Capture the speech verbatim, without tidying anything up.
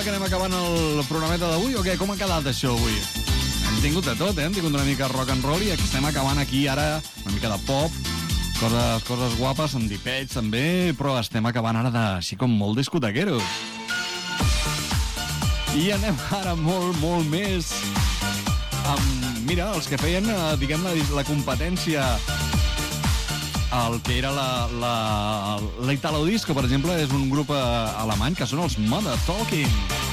Que anem acabant el programeta d'avui o què? Com ha quedat això avui? Hem tingut de tot, eh? Hem tingut una mica rock and roll i estem acabant aquí ara una mica de pop, coses, coses guapes, amb dipets també, però estem acabant ara de, així com molt discotequeros. I anem ara molt, molt més amb, mira, els que feien, diguem, la, la competència, el que era la, la, la Italo Disco, per exemple, és un grup alemany que són els Mother Talking.